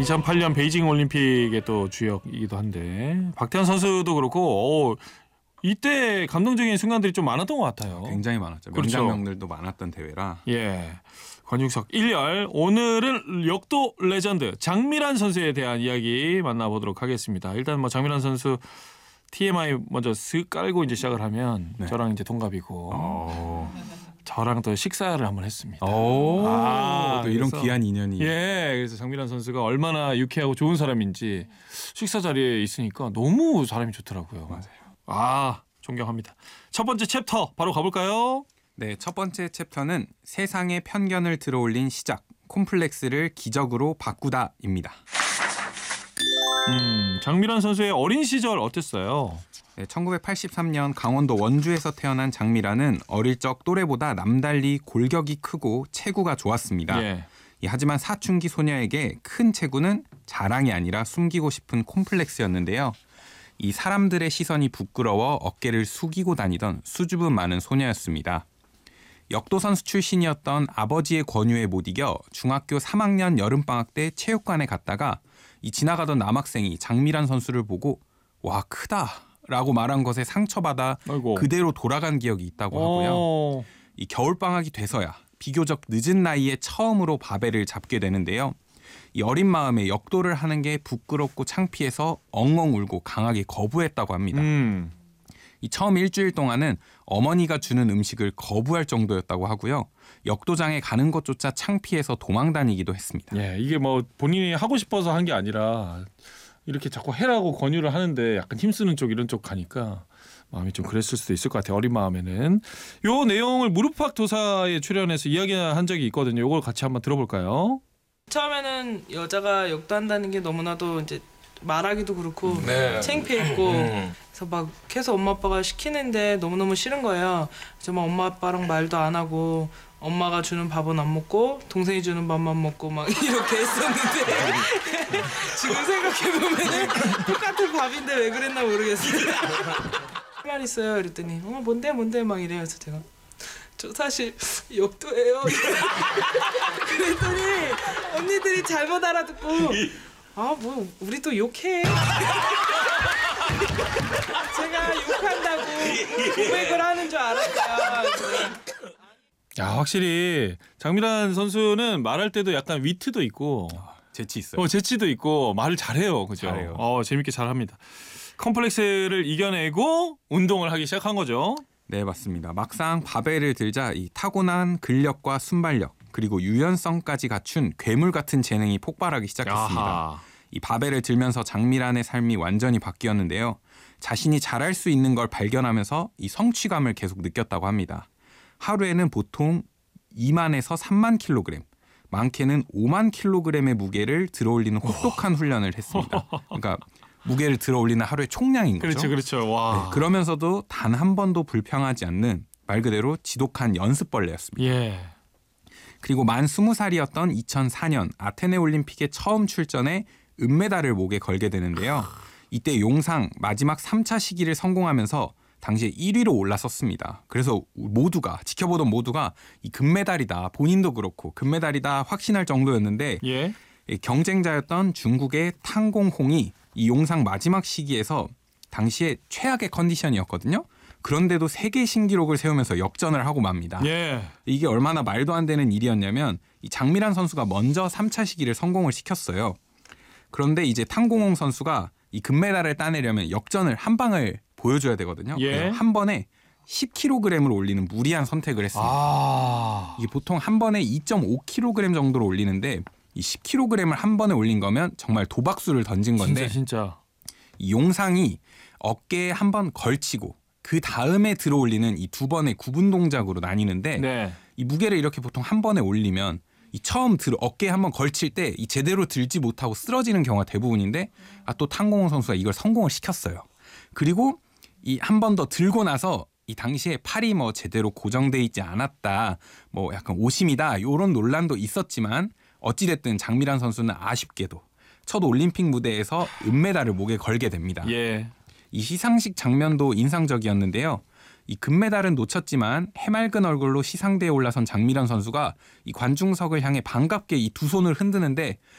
2008년 베이징 올림픽의 또 주역이기도 한데 박태환 선수도 그렇고 이때 감동적인 순간들이 좀 많았던 것 같아요. 굉장히 많았죠. 그렇죠. 명장면들도 많았던 대회라. 예. 권육석 1열 오늘은 역도 레전드 장미란 선수에 대한 이야기 만나보도록 하겠습니다. 일단 뭐 장미란 선수 TMI 먼저 쓱 깔고 이제 시작을 하면 네. 저랑 이제 동갑이고 저랑 또 식사를 한번 했습니다. 또 이런 그래서, 귀한 인연이. 예, 그래서 장미란 선수가 얼마나 유쾌하고 좋은 사람인지 식사 자리에 있으니까 너무 사람이 좋더라고요. 맞아요. 존경합니다. 첫 번째 챕터 바로 가볼까요? 네, 첫 번째 챕터는 세상의 편견을 들어올린 시작, 콤플렉스를 기적으로 바꾸다입니다. 장미란 선수의 어린 시절 어땠어요? 네, 1983년 강원도 원주에서 태어난 장미란은 어릴 적 또래보다 남달리 골격이 크고 체구가 좋았습니다. 예. 하지만 사춘기 소녀에게 큰 체구는 자랑이 아니라 숨기고 싶은 콤플렉스였는데요. 이 사람들의 시선이 부끄러워 어깨를 숙이고 다니던 수줍음 많은 소녀였습니다. 역도 선수 출신이었던 아버지의 권유에 못 이겨 중학교 3학년 여름방학 때 체육관에 갔다가 이 지나가던 남학생이 장미란 선수를 보고 와 크다라고 말한 것에 상처받아 아이고. 그대로 돌아간 기억이 있다고 하고요. 이 겨울방학이 돼서야 비교적 늦은 나이에 처음으로 바벨을 잡게 되는데요. 이 어린 마음에 역도를 하는 게 부끄럽고 창피해서 엉엉 울고 강하게 거부했다고 합니다. 이 처음 일주일 동안은 어머니가 주는 음식을 거부할 정도였다고 하고요. 역도장에 가는 것조차 창피해서 도망다니기도 했습니다. 예, 이게 뭐 본인이 하고 싶어서 한 게 아니라 이렇게 자꾸 해라고 권유를 하는데 약간 힘쓰는 쪽 이런 쪽 가니까 마음이 좀 그랬을 수도 있을 것 같아요. 어린 마음에는. 요 내용을 무릎팍 도사에 출연해서 이야기한 적이 있거든요. 이걸 같이 한번 들어볼까요? 처음에는 여자가 역도한다는 게 너무나도 이제 말하기도 그렇고 창피했고 그래서 막 계속 엄마 아빠가 시키는데 너무너무 싫은 거예요. 그래서 막 엄마 아빠랑 말도 안 하고 엄마가 주는 밥은 안 먹고 동생이 주는 밥만 먹고 막 이렇게 했었는데 지금 생각해보면 똑같은 밥인데 왜 그랬나 모르겠어요. 말 있어요. 이랬더니 뭔데 막 이래요. 그래서 제가 저 사실 역도예요. 그랬더니 언니들이 잘못 알아듣고 뭐 우리도 욕해. 제가 욕한다고 고백을 하는 줄 알았어요. 야, 확실히 장미란 선수는 말할 때도 약간 위트도 있고 재치 있어요. 재치도 있고 말을 잘해요. 그죠? 잘해요. 재밌게 잘합니다. 컴플렉스를 이겨내고 운동을 하기 시작한 거죠. 네, 맞습니다. 막상 바벨을 들자 이 타고난 근력과 순발력 그리고 유연성까지 갖춘 괴물 같은 재능이 폭발하기 시작했습니다. 야하. 이 바벨을 들면서 장미란의 삶이 완전히 바뀌었는데요. 자신이 잘할 수 있는 걸 발견하면서 이 성취감을 계속 느꼈다고 합니다. 하루에는 보통 2만에서 3만 킬로그램, 많게는 5만 킬로그램의 무게를 들어올리는 혹독한 훈련을 했습니다. 그러니까 무게를 들어올리는 하루의 총량인 거죠. 그렇죠. 와. 네, 그러면서도 단 한 번도 불평하지 않는 말 그대로 지독한 연습벌레였습니다. 예. 그리고 만 20살이었던 2004년 아테네 올림픽에 처음 출전해 은메달을 목에 걸게 되는데요. 이때 용상 마지막 3차 시기를 성공하면서 당시에 1위로 올라섰습니다. 그래서 지켜보던 모두가 이 금메달이다. 본인도 그렇고 금메달이다 확신할 정도였는데 예. 경쟁자였던 중국의 탕공홍이 이 용상 마지막 시기에서 당시에 최악의 컨디션이었거든요. 그런데도 세계 신기록을 세우면서 역전을 하고 맙니다. 예. 이게 얼마나 말도 안 되는 일이었냐면 이 장미란 선수가 먼저 3차 시기를 성공을 시켰어요. 그런데 이제 탕공홍 선수가 이 금메달을 따내려면 역전을 한 방을 보여줘야 되거든요. 예. 그래서 한 번에 10kg을 올리는 무리한 선택을 했습니다. 이게 보통 한 번에 2.5kg 정도로 올리는데 이 10kg을 한 번에 올린 거면 정말 도박수를 던진 건데 진짜. 이 용상이 어깨에 한 번 걸치고 그 다음에 들어올리는 이 두 번의 구분 동작으로 나뉘는데 네. 이 무게를 이렇게 보통 한 번에 올리면 이 처음 어깨에 한 번 걸칠 때 이 제대로 들지 못하고 쓰러지는 경우가 대부분인데 또 탕공홍 선수가 이걸 성공을 시켰어요. 그리고 이 한 번 더 들고 나서 이 당시에 팔이 뭐 제대로 고정돼 있지 않았다, 뭐 약간 오심이다 이런 논란도 있었지만 어찌됐든 장미란 선수는 아쉽게도 첫 올림픽 무대에서 은메달을 목에 걸게 됩니다. 예. 이 시상식 장면도 인상적이었는데요. 이 금메달은 놓쳤지만 해맑은 얼굴로 시상대에 올라선 장미란 선수가 이 관중석을 향해 반갑게 이 두 손을 흔드는데